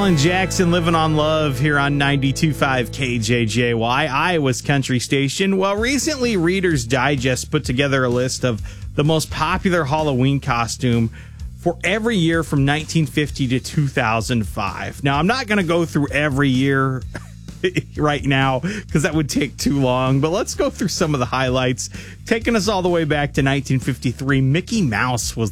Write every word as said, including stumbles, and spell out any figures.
Alan Jackson, Living on Love here on ninety-two point five K J J Y, Iowa's country station. Well, recently Reader's Digest put together a list of the most popular Halloween costume for every year from nineteen fifty to two thousand five. Now, I'm not going to go through every year right now because that would take too long, but let's go through some of the highlights. Taking us all the way back to nineteen fifty-three, Mickey Mouse was